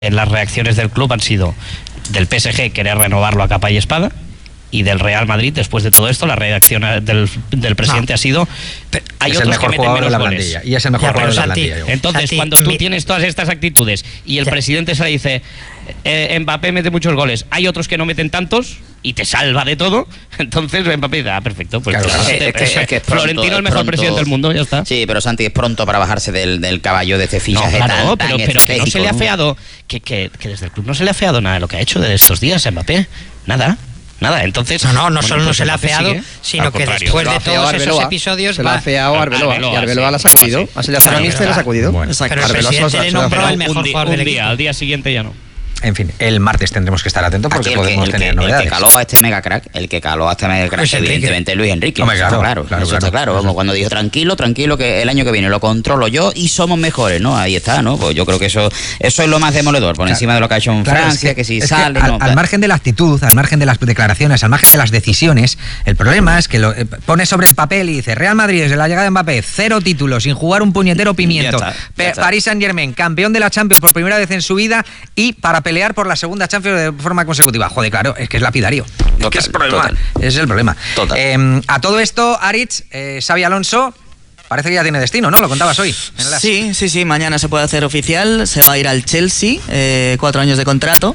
las reacciones del club han sido del PSG querer renovarlo a capa y espada, y del Real Madrid, después de todo esto, la reacción del presidente ha sido: hay otros que meten menos goles. Y es el mejor jugador de la plantilla. Entonces, Santi, cuando tú tienes todas estas actitudes y el presidente se le dice Mbappé mete muchos goles, hay otros que no meten tantos y te salva de todo, entonces Mbappé da perfecto. Pues claro, es que Florentino el mejor presidente del mundo, ya está. Sí, pero Santi, es pronto para bajarse del caballo de este fichaje. No, claro, pero que no se le ha afeado, que desde el club no se le ha afeado nada de lo que ha hecho de estos días a Mbappé. Nada, entonces... No solo no se le ha afeado, sino que después de todos esos episodios... Se le ha afeado a Arbeloa, y Arbeloa la ha sacudido. Ha salido a hacer la mixta y la ha sacudido. Pero el presidente le nombró el mejor jugador del equipo. Al día siguiente ya no. En fin, el martes tendremos que estar atentos porque podemos tener novedades. El que caló a este mega crack, evidentemente Luis Enrique. Hombre, eso está claro. Como cuando dijo tranquilo, que el año que viene lo controlo yo y somos mejores, ¿no? Ahí está, ¿no? Pues yo creo que eso es lo más demoledor, por encima de lo que ha hecho en Francia, que si sale... Al margen de la actitud, al margen de las declaraciones, al margen de las decisiones, el problema es que lo pone sobre el papel y dice: Real Madrid, desde la llegada de Mbappé, 0 títulos, sin jugar un puñetero pimiento. Ya está. Paris Saint-Germain, campeón de la Champions por primera vez en su vida y para pelear por la segunda Champions de forma consecutiva. Joder, claro, es que es lapidario. Total, es el problema. Ese es el problema. A todo esto, Aritz, Xabi Alonso parece que ya tiene destino, ¿no? Lo contabas hoy. Sí, mañana se puede hacer oficial, se va a ir al Chelsea, 4 años de contrato,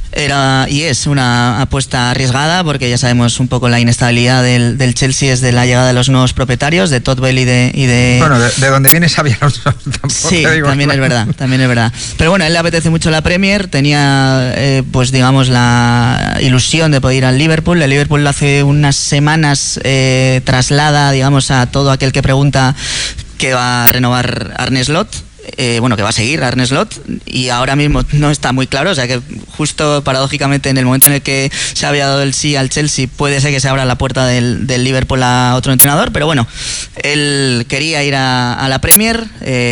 y es una apuesta arriesgada porque ya sabemos un poco la inestabilidad del Chelsea es de la llegada de los nuevos propietarios, de Todd Boehly y de... Bueno, de donde viene Xabi Alonso. Sí, también es verdad. Pero bueno, a él le apetece mucho la Premier, tenía, pues digamos, la ilusión de poder ir al Liverpool. El Liverpool hace unas semanas traslada, digamos, a todo aquel que pregunta que va a renovar Arne Slot, que va a seguir Arne Slot, y ahora mismo no está muy claro, o sea que justo paradójicamente en el momento en el que se había dado el sí al Chelsea puede ser que se abra la puerta del Liverpool a otro entrenador, pero bueno, él quería ir a la Premier,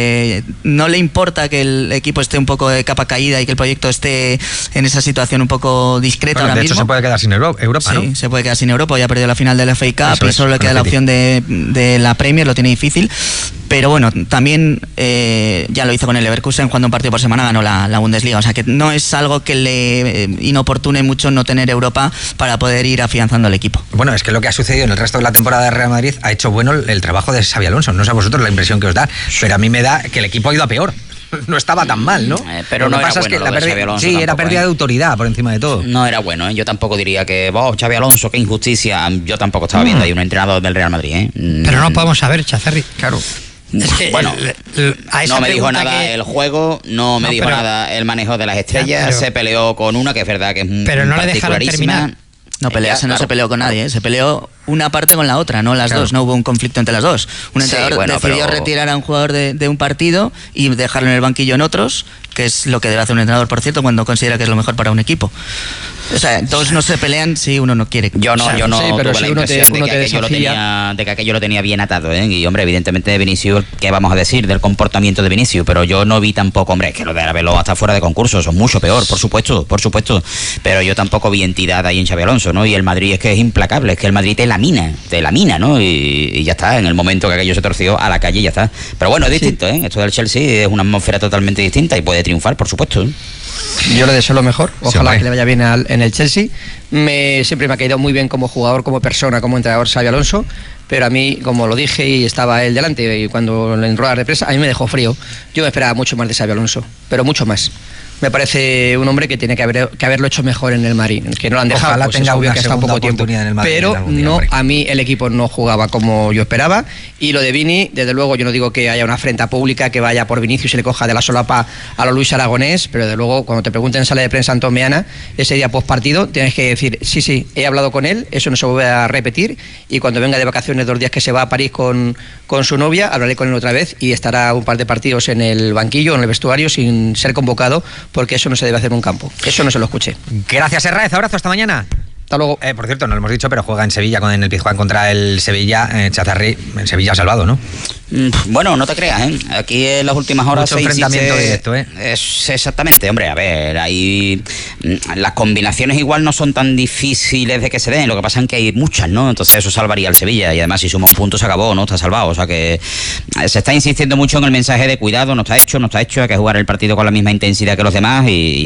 no le importa que el equipo esté un poco de capa caída y que el proyecto esté en esa situación un poco discreta ahora mismo. De hecho se puede quedar sin Europa, ¿no? Sí, se puede quedar sin Europa, ya ha perdido la final de la FA Cup y solo le queda la opción de la Premier, lo tiene difícil, pero bueno, también ya lo hizo con el Leverkusen, jugando un partido por semana ganó la Bundesliga, o sea que no es algo que le inoportune mucho no tener Europa para poder ir afianzando al equipo. Bueno, es que lo que ha sucedido en el resto de la temporada de Real Madrid ha hecho bueno el trabajo de Xabi Alonso, no sé a vosotros la impresión que os da, pero a mí me da que el equipo ha ido a peor. No estaba tan mal, ¿no? Pero no era bueno lo de Xabi Alonso. Sí, era pérdida de autoridad por encima de todo. No era bueno, ¿eh? Yo tampoco diría que Xabi Alonso, qué injusticia. Yo tampoco estaba viendo ahí un entrenador del Real Madrid, ¿eh? Pero no podemos saber, Chazarri. Claro. Es que bueno, no me dijo nada el juego, no me dijo nada el manejo de las estrellas, se peleó con una que es verdad que es pero no le dejaron terminar. No pelearse, no se peleó con nadie, se peleó una parte con la otra, no las dos, no hubo un conflicto entre las dos. Un entrenador decidió retirar a un jugador de un partido y dejarlo en el banquillo en otros, que es lo que debe hacer un entrenador, por cierto, cuando considera que es lo mejor para un equipo. O sea, dos no se pelean si uno no quiere. Yo no sí, pero tuve si la impresión de que aquello lo tenía bien atado, ¿eh? Y hombre, evidentemente de Vinicius, ¿qué vamos a decir del comportamiento de Vinicius? Pero yo no vi tampoco, hombre, que lo de Arbeloa hasta fuera de concurso, son mucho peor, por supuesto, pero yo tampoco vi entidad ahí en Xabi Alonso, ¿no? Y el Madrid es que es implacable, es que el Madrid te lamina, ¿no? Y ya está, en el momento que aquello se torció, a la calle ya está. Pero bueno, es distinto, ¿eh? Esto del Chelsea es una atmósfera totalmente distinta y puede triunfar, por supuesto, ¿eh? Yo le deseo lo mejor, ojalá que le vaya bien en el Chelsea. Siempre me ha caído muy bien como jugador, como persona, como entrenador Xabi Alonso, pero a mí, como lo dije y estaba él delante, y cuando en rueda de prensa, a mí me dejó frío. Yo me esperaba mucho más de Xabi Alonso, pero mucho más. Me parece un hombre que tiene que haberlo hecho mejor en el Madrid, que no lo han dejado. Ojalá tenga una que segunda poco tiempo, oportunidad en el Madrid. Pero no, a mí el equipo no jugaba como yo esperaba, y lo de Vini, desde luego yo no digo que haya una afrenta pública que vaya por Vinicius y le coja de la solapa a lo Luis Aragonés, pero desde luego cuando te pregunten en sala de prensa Antón Meana, ese día post partido, tienes que decir, sí, he hablado con él, eso no se vuelve a repetir, y cuando venga de vacaciones 2 días que se va a París con su novia, hablaré con él otra vez y estará un par de partidos en el banquillo, en el vestuario, sin ser convocado, porque eso no se debe hacer en un campo. Eso no se lo escuché. Gracias, Herráez. Abrazo, hasta mañana. Hasta luego. Por cierto, no lo hemos dicho, pero juega en Sevilla, en el Pizjuán contra el Sevilla. Chazarri, en Sevilla ha salvado, ¿no? Bueno, no te creas, ¿eh? Aquí en las últimas horas mucho enfrentamiento directo, ¿eh? Es exactamente, hombre, a ver, ahí las combinaciones igual no son tan difíciles de que se den, lo que pasa es que hay muchas, ¿no? Entonces eso salvaría al Sevilla, y además si suma un punto se acabó, ¿no? Está salvado, o sea que se está insistiendo mucho en el mensaje de cuidado, no está hecho, hay que jugar el partido con la misma intensidad que los demás y